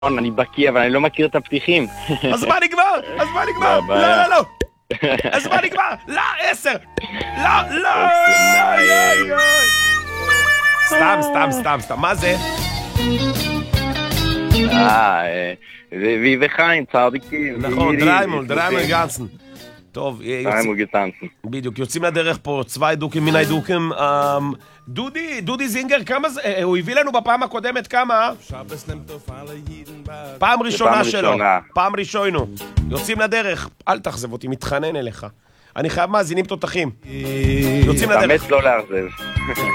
אני בקיא, אבל אני לא מכיר את הפתיחים. אז מה נגמר? לא, לא. אז מה נגמר? לא, 10. לא. סתם. מה זה? וי וחיים, צדיקים. נכון, דריימול גנסן. טוב, בדיוק, יוצאים לדרך פה, צווי דוקים מיני דוקים. דודי זינגר, כמה זה? הוא הביא לנו בפעם הקודמת כמה? פעם ראשונה שלו. פעם ראשונו. יוצאים לדרך, אל תחזב אותי, מתחנן אליך. אני חייב מאזינים תותחים. יוצאים לדרך. באמת לא להרזב.